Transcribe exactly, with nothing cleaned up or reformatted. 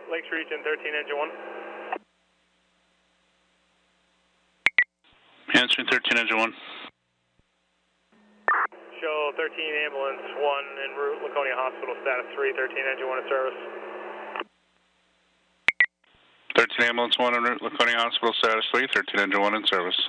Lakes Region thirteen, engine one. Answering thirteen, engine one. Show thirteen, ambulance one en route, Laconia Hospital, status three, thirteen, engine one in service. thirteen, ambulance one en route, Laconia Hospital, status three, thirteen, engine one in service.